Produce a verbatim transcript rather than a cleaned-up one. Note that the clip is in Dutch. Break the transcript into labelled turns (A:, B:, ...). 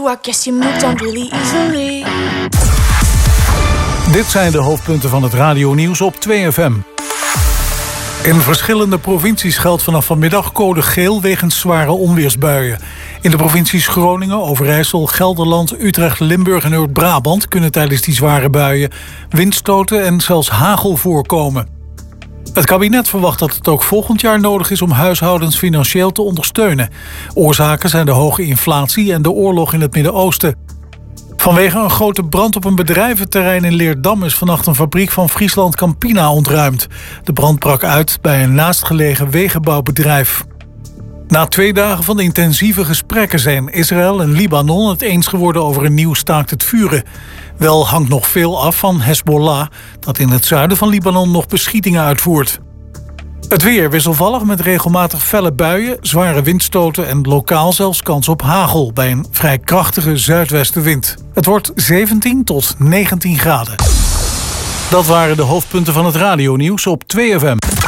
A: I guess you moved on really easily.
B: Dit zijn de hoofdpunten van het radionieuws op twee F M. In verschillende provincies geldt vanaf vanmiddag code geel wegens zware onweersbuien. In de provincies Groningen, Overijssel, Gelderland, Utrecht, Limburg en Noord-Brabant kunnen tijdens die zware buien windstoten en zelfs hagel voorkomen. Het kabinet verwacht dat het ook volgend jaar nodig is om huishoudens financieel te ondersteunen. Oorzaken zijn de hoge inflatie en de oorlog in het Midden-Oosten. Vanwege een grote brand op een bedrijventerrein in Leerdam is vannacht een fabriek van Friesland Campina ontruimd. De brand brak uit bij een naastgelegen wegenbouwbedrijf. Na twee dagen van intensieve gesprekken zijn Israël en Libanon het eens geworden over een nieuw staakt het vuren. Wel hangt nog veel af van Hezbollah, dat in het zuiden van Libanon nog beschietingen uitvoert. Het weer wisselvallig met regelmatig felle buien, zware windstoten en lokaal zelfs kans op hagel bij een vrij krachtige zuidwestenwind. Het wordt zeventien tot negentien graden. Dat waren de hoofdpunten van het radionieuws op twee F M.